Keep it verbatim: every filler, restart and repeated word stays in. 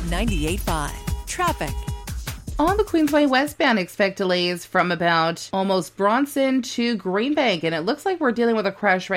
ninety-eight point five. Traffic. On the Queensway westbound, expect delays from about almost Bronson to Greenbank, and it looks like we're dealing with a crash right